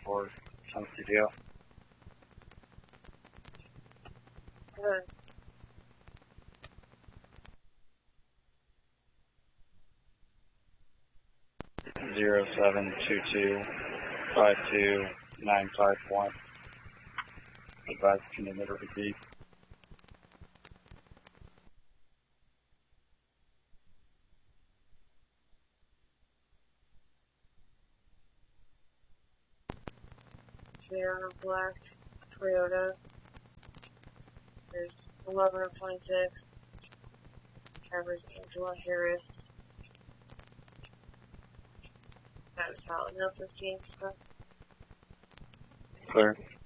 for some studio. Good. 0722529551. Advise can emitter repeat. Sierra Black Toyota. There's 1126. Covers Angela Harris. That was solid. No 15 stuff. Clear.